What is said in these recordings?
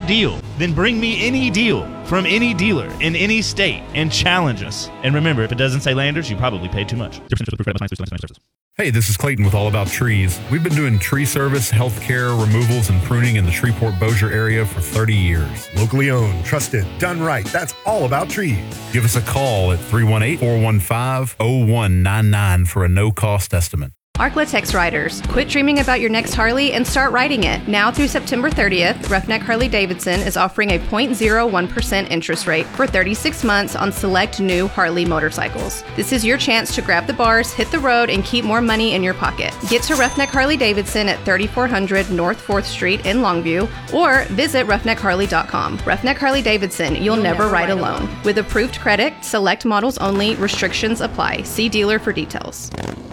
deal, then bring me any deal from any dealer in any state and challenge us. And remember, if it doesn't say Landers, you probably paid too much. Hey, this is Clayton with All About Trees. We've been doing tree service, healthcare, removals, and pruning in the Shreveport-Bossier area for 30 years. Locally owned, trusted, done right. That's All About Trees. Give us a call at 318-415-0199 for a no-cost estimate. Arklatex riders, quit dreaming about your next Harley and start riding it. Now through September 30th, Roughneck Harley-Davidson is offering a 0.01% interest rate for 36 months on select new Harley motorcycles. This is your chance to grab the bars, hit the road, and keep more money in your pocket. Get to Roughneck Harley-Davidson at 3400 North 4th Street in Longview or visit roughneckharley.com. Roughneck Harley-Davidson, you'll never ride alone. With approved credit, select models only, restrictions apply. See dealer for details.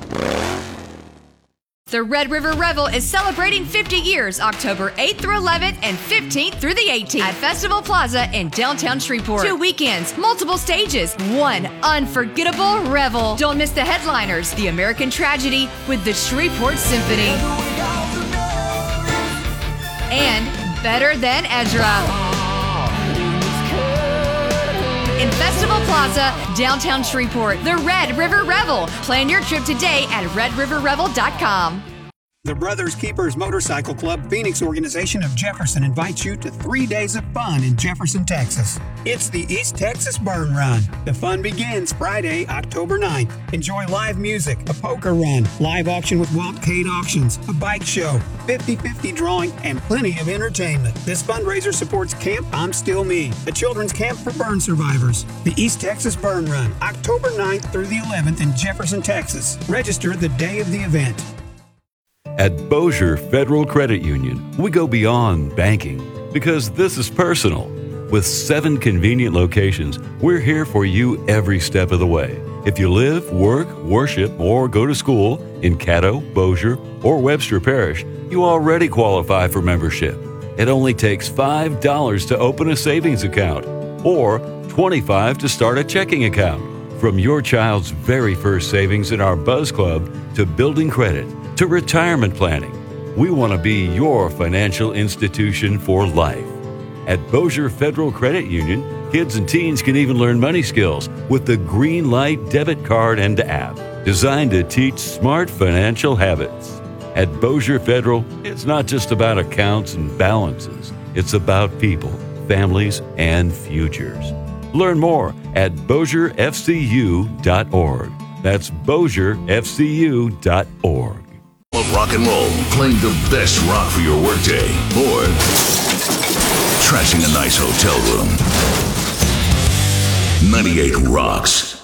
The Red River Revel is celebrating 50 years, October 8th through 11th and 15th through the 18th at Festival Plaza in downtown Shreveport. 2 weekends, multiple stages, one unforgettable revel. Don't miss the headliners, The American Tragedy with the Shreveport Symphony. And Better Than Ezra. In Festival Plaza, downtown Shreveport, the Red River Revel. Plan your trip today at redriverrevel.com. The Brothers Keepers Motorcycle Club Phoenix organization of Jefferson invites you to 3 days of fun in Jefferson, Texas. It's the East Texas Burn Run. The fun begins Friday, October 9th. Enjoy live music, a poker run, live auction with Walt Cade Auctions, a bike show, 50-50 drawing, and plenty of entertainment. This fundraiser supports Camp I'm Still Me, a children's camp for burn survivors. The East Texas Burn Run, October 9th through the 11th in Jefferson, Texas. Register the day of the event. At Bossier Federal Credit Union, we go beyond banking because this is personal. With 7 convenient locations, we're here for you every step of the way. If you live, work, worship, or go to school in Caddo, Bossier, or Webster Parish, you already qualify for membership. It only takes $5 to open a savings account or $25 to start a checking account. From your child's very first savings in our Buzz Club to building credit to retirement planning, we want to be your financial institution for life. At Bossier Federal Credit Union, kids and teens can even learn money skills with the Green Light debit card and app, designed to teach smart financial habits. At Bossier Federal, it's not just about accounts and balances. It's about people, families, and futures. Learn more at BossierFCU.org. That's BossierFCU.org. Of rock and roll, playing the best rock for your workday, or trashing a nice hotel room. 98 Rocks.